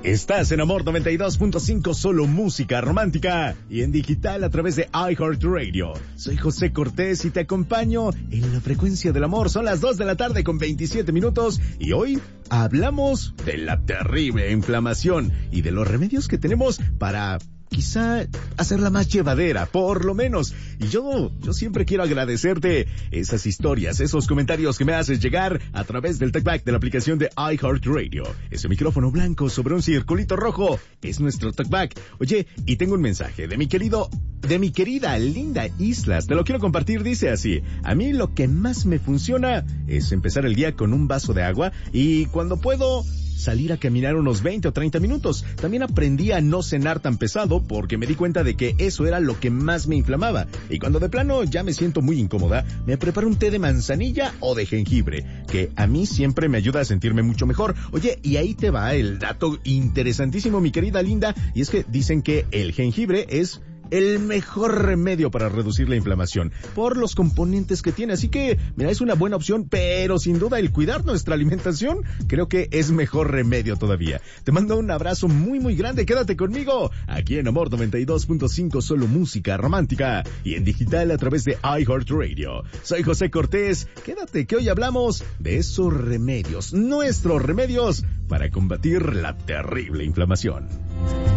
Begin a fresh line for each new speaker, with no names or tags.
Estás en Amor 92.5, solo música romántica y en digital a través de iHeartRadio. Soy José Cortés y te acompaño en la frecuencia del amor. Son las 2 de la tarde con 27 minutos y hoy hablamos de la terrible inflamación y de los remedios que tenemos para quizá hacerla más llevadera, por lo menos. Y yo siempre quiero agradecerte esas historias, esos comentarios que me haces llegar a través del TalkBack de la aplicación de iHeartRadio. Ese micrófono blanco sobre un circulito rojo es nuestro TalkBack. Oye, y tengo un mensaje de mi querida linda Islas. Te lo quiero compartir, dice así: a mí lo que más me funciona es empezar el día con un vaso de agua y cuando puedo salir a caminar unos 20 o 30 minutos. También aprendí a no cenar tan pesado porque me di cuenta de que eso era lo que más me inflamaba. Y cuando de plano ya me siento muy incómoda, me preparo un té de manzanilla o de jengibre, que a mí siempre me ayuda a sentirme mucho mejor. Oye, y ahí te va el dato interesantísimo, mi querida Linda, y es que dicen que el jengibre es el mejor remedio para reducir la inflamación por los componentes que tiene. Así que, mira, es una buena opción, pero sin duda el cuidar nuestra alimentación creo que es mejor remedio todavía. Te mando un abrazo muy muy grande. Quédate conmigo aquí en Amor 92.5, solo música romántica y en digital a través de iHeartRadio. Soy José Cortés. Quédate que hoy hablamos de esos remedios, nuestros remedios para combatir la terrible inflamación.